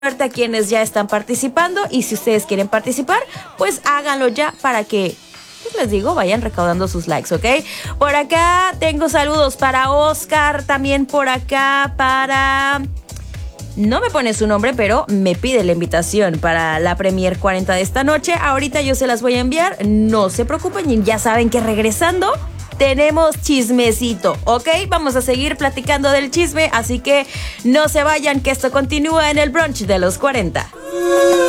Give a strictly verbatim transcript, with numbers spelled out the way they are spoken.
suerte a quienes ya están participando y si ustedes quieren participar, pues háganlo ya para que, pues les digo, vayan recaudando sus likes, ¿ok? Por acá tengo saludos para Oscar, también por acá para... No me pone su nombre, pero me pide la invitación para la Premier cuarenta de esta noche. Ahorita yo se las voy a enviar, no se preocupen, ya saben que regresando tenemos chismecito, ¿ok? Vamos a seguir platicando del chisme, así que no se vayan, que esto continúa en el brunch de los cuarenta.